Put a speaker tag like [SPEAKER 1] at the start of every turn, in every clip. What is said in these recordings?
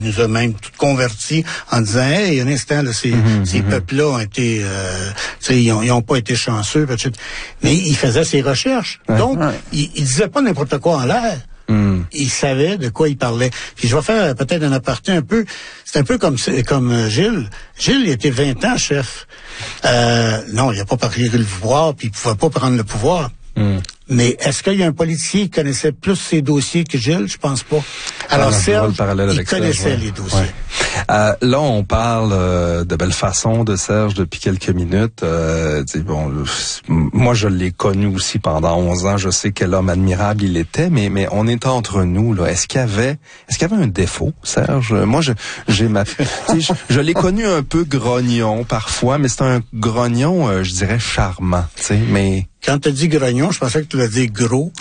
[SPEAKER 1] nous a même tout convertis en disant, hey, un instant, là, ces peuples-là ont été, ils ont pas été chanceux, etc. Mais il faisait ses recherches. Donc, il disait pas n'importe quoi en l'air. Il savait de quoi il parlait. Puis je vais faire peut-être un aparté un peu. C'est un peu comme Gilles. Gilles, il était 20 ans chef. Non, il n'a pas pris le pouvoir, puis il pouvait pas prendre le pouvoir. Mais est-ce qu'il y a un politicien qui connaissait plus ses dossiers que Gilles? Je pense pas. Alors Serge, il connaissait les dossiers.
[SPEAKER 2] Ouais. Là, on parle de belle façon de Serge depuis quelques minutes. Moi, je l'ai connu aussi pendant 11 ans. Je sais quel homme admirable il était, mais on est entre nous, là. Est-ce qu'il y avait un défaut, Serge? Moi, je l'ai connu un peu grognon parfois, mais c'est un grognon, je dirais, charmant, tu sais, mais...
[SPEAKER 1] Quand tu as dit grognon, je pensais que tu l'as dit gros.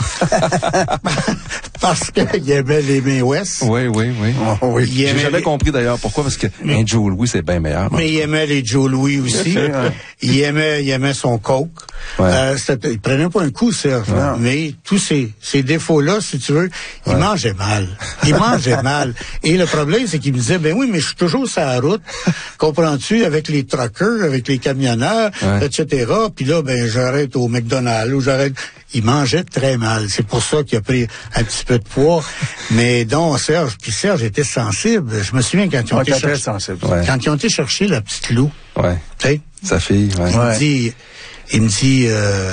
[SPEAKER 1] Parce qu'il aimait les mains ouest.
[SPEAKER 2] Oui. J'ai jamais compris d'ailleurs pourquoi, parce que un Joe Louis, c'est bien meilleur.
[SPEAKER 1] Mais il aimait les Joe Louis aussi. il aimait son coke.
[SPEAKER 2] Ouais.
[SPEAKER 1] Il prenait pas un coup, Serge. Mais tous ces défauts-là, si tu veux, il mangeait mal. Et le problème, c'est qu'il me disait, ben oui, mais je suis toujours sur la route. Comprends-tu? Avec les truckers, avec les camionneurs, etc. Puis là, ben, j'arrête au McDonald's ou j'arrête. Il mangeait très mal. C'est pour ça qu'il a pris un petit peu de poids. Mais donc, Serge était sensible. Je me souviens quand ils ont été chercher la petite Lou.
[SPEAKER 2] Ouais.
[SPEAKER 1] Tu sais?
[SPEAKER 2] Sa fille,
[SPEAKER 1] Il me dit,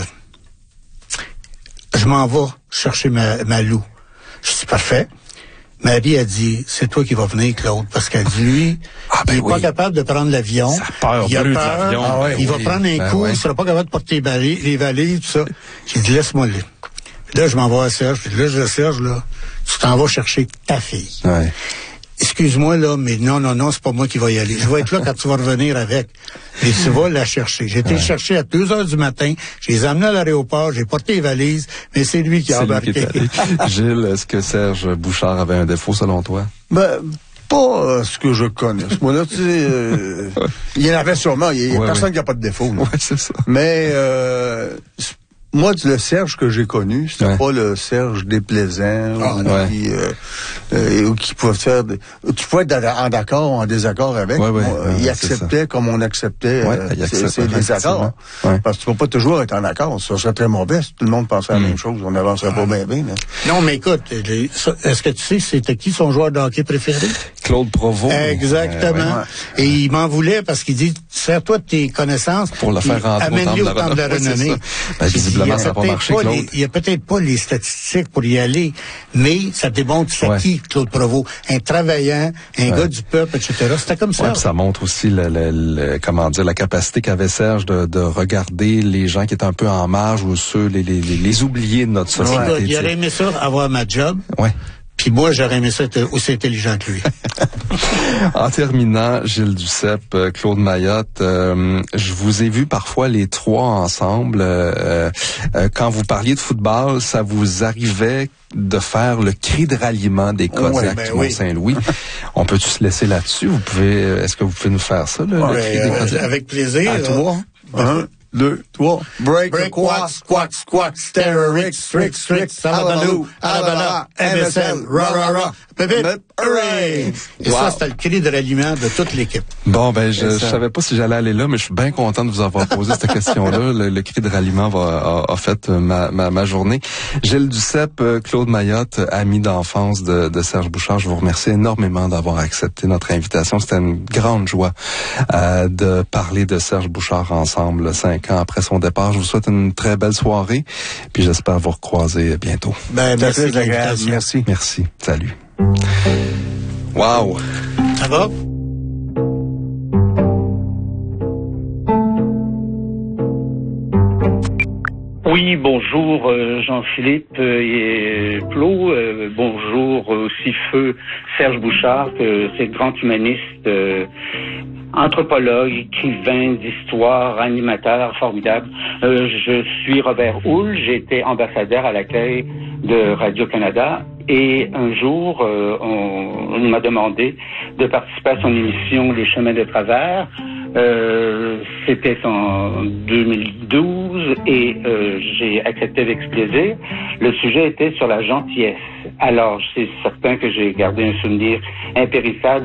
[SPEAKER 1] je m'en vais chercher ma Lou. Je dis, parfait. Marie a dit, c'est toi qui vas venir, Claude, parce qu'elle dit, lui, il est pas capable de prendre l'avion. Il a peur. Il va prendre un coup, il sera pas capable de porter les valises, tout ça. J'ai dit, laisse-moi aller. Puis là, je m'en vais à Serge. Puis là, je dis, Serge, là, tu t'en vas chercher ta fille.
[SPEAKER 2] Ouais.
[SPEAKER 1] Excuse-moi, là, mais non, c'est pas moi qui va y aller. Je vais être là quand tu vas revenir avec. Et tu vas la chercher. J'ai été le chercher à 2h du matin. Je les ai amenés à l'aéroport. J'ai porté les valises. Mais c'est lui qui a embarqué.
[SPEAKER 2] Gilles, est-ce que Serge Bouchard avait un défaut selon toi?
[SPEAKER 3] Ben, pas ce que je connais. Moi-là, tu sais, il y en avait sûrement. Il y a personne qui n'a pas de défaut.
[SPEAKER 2] Oui, c'est ça.
[SPEAKER 3] Mais, moi, le Serge que j'ai connu, c'était pas le Serge déplaisant ou qui pouvait faire... Tu pouvais être en d'accord ou en désaccord avec. Il acceptait comme on acceptait ses désaccords. Parce que tu peux pas toujours être en accord. Ça serait très mauvais si tout le monde pensait la même chose. On n'avancerait pas bien.
[SPEAKER 1] Non, mais écoute, est-ce que tu sais c'était qui son joueur de hockey préféré?
[SPEAKER 2] Claude Provost.
[SPEAKER 1] Exactement. Et il m'en voulait parce qu'il dit, sers-toi de tes connaissances
[SPEAKER 2] pour le faire rentrer
[SPEAKER 1] au temple de la renommée.
[SPEAKER 2] Visiblement, ça n'a pas marché, Claude.
[SPEAKER 1] Il n'y a peut-être pas les statistiques pour y aller, mais ça démontre c'est qui, Claude Provost. Un travaillant, un gars du peuple, etc. C'était comme ça.
[SPEAKER 2] Ça montre aussi la capacité qu'avait Serge de regarder les gens qui étaient un peu en marge ou ceux, les oubliés de notre société.
[SPEAKER 1] Il aurait aimé ça, avoir ma job.
[SPEAKER 2] Ouais.
[SPEAKER 1] Puis moi, j'aurais aimé ça être aussi intelligent que lui.
[SPEAKER 2] En terminant, Gilles Duceppe, Claude Mayotte, je vous ai vu parfois les trois ensemble. Quand vous parliez de football, ça vous arrivait de faire le cri de ralliement des Kodiaks du Mont-Saint-Louis. On peut-tu se laisser là-dessus? Est-ce que vous pouvez nous faire ça, le cri des Kodiaks?
[SPEAKER 1] Avec plaisir.
[SPEAKER 3] À toi. 1, 2, 3. Break, squat, Sterorix, Strix, Salabalou, Alabala, MSL, Ra, hooray!
[SPEAKER 1] Et ça, c'était le cri de ralliement de toute l'équipe.
[SPEAKER 2] Bon, ben, je savais pas si j'allais aller là, mais je suis bien content de vous avoir posé cette question-là. Le cri de ralliement a fait ma journée. Gilles Duceppe, Claude Mayotte, ami d'enfance de Serge Bouchard, je vous remercie énormément d'avoir accepté notre invitation. C'était une grande joie de parler de Serge Bouchard ensemble 5 ans après son départ. Je vous souhaite une très belle soirée, puis j'espère vous recroiser bientôt.
[SPEAKER 1] Merci de l'invitation.
[SPEAKER 2] Merci. Salut. Wow.
[SPEAKER 1] Ça va?
[SPEAKER 4] Oui, bonjour Jean-Philippe et Flo. Bonjour aussi feu Serge Bouchard, c'est le grand humaniste, anthropologue, écrivain d'histoire, animateur formidable. Je suis Robert Houle, j'ai été ambassadeur à l'accueil de Radio-Canada et un jour, on m'a demandé de participer à son émission Les Chemins de Travers. C'était en 2012 et j'ai accepté avec plaisir. Le sujet était sur la gentillesse. Alors, c'est certain que j'ai gardé un souvenir impérissable